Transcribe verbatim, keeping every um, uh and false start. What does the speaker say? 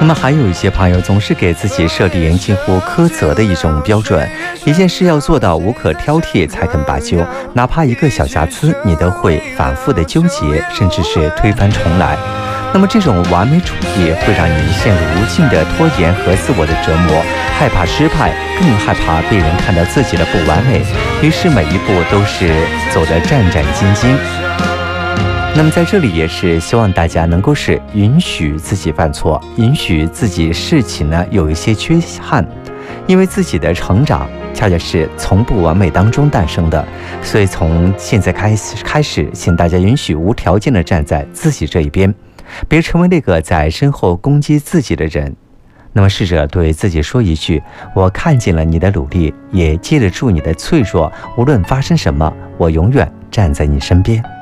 那么还有一些朋友总是给自己设定近乎苛责的一种标准，一件事要做到无可挑剔才肯罢休，哪怕一个小瑕疵你都会反复的纠结，甚至是推翻重来。那么这种完美主义会让你陷入无尽的拖延和自我的折磨，害怕失败，更害怕被人看到自己的不完美，于是每一步都是走得战战兢兢。那么在这里也是希望大家能够是允许自己犯错，允许自己事情呢有一些缺憾，因为自己的成长恰恰是从不完美当中诞生的，所以从现在开始开始请大家允许无条件的站在自己这一边，别成为那个在身后攻击自己的人。那么试着对自己说一句，我看见了你的努力，也接得住你的脆弱，无论发生什么，我永远站在你身边。